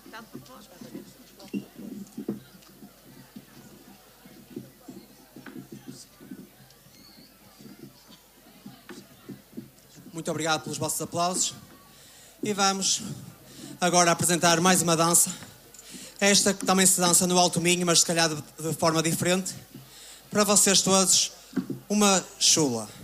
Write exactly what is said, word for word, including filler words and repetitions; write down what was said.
Muito obrigado pelos vossos aplausos. E vamos agora apresentar mais uma dança. Esta que também se dança no Alto Minho, mas se calhar de, de forma diferente. Para vocês todos, uma chula.